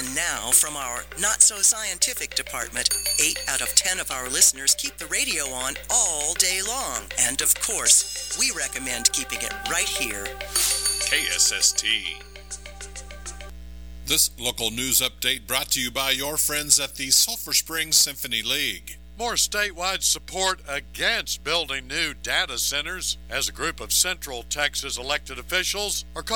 And now, from our not-so-scientific department, 8 out of 10 of our listeners keep the radio on all day long. And of course, we recommend keeping it right here. KSST. This local news update brought to you by your friends at the Sulphur Springs Symphony League. More statewide support against building new data centers as a group of Central Texas elected officials are